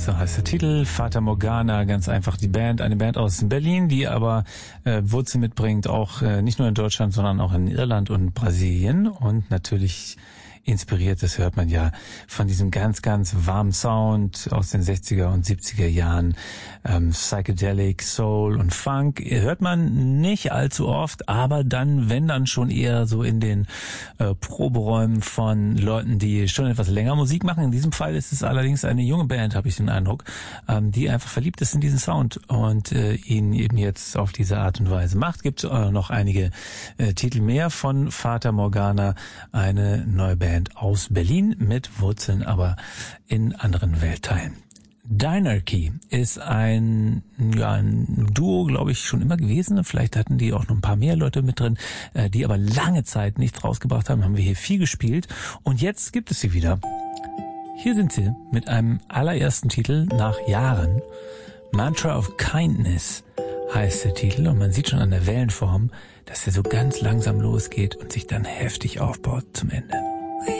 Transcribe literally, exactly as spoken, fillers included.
So heißt der Titel. Fata Morgana, ganz einfach die Band. Eine Band aus Berlin, die aber äh, Wurzeln mitbringt, auch äh, nicht nur in Deutschland, sondern auch in Irland und Brasilien. Und natürlich inspiriert, das hört man ja, von diesem ganz, ganz warmen Sound aus den sechziger und siebziger Jahren. Ähm, Psychedelic, Soul und Funk hört man nicht allzu oft, aber dann, wenn dann schon eher so in den äh, Proberäumen von Leuten, die schon etwas länger Musik machen. In diesem Fall ist es allerdings eine junge Band, habe ich den Eindruck, ähm, die einfach verliebt ist in diesen Sound und äh, ihn eben jetzt auf diese Art und Weise macht. Gibt äh, noch einige äh, Titel mehr von Fata Morgana, eine neue Band aus Berlin mit Wurzeln aber in anderen Weltteilen. Dynarchy ist ein, ja, ein Duo, glaube ich, schon immer gewesen. Vielleicht hatten die auch noch ein paar mehr Leute mit drin, die aber lange Zeit nichts rausgebracht haben. Haben wir hier viel gespielt und jetzt gibt es sie wieder. Hier sind sie mit einem allerersten Titel nach Jahren. Mantra of Kindness heißt der Titel und man sieht schon an der Wellenform, dass er so ganz langsam losgeht und sich dann heftig aufbaut zum Ende.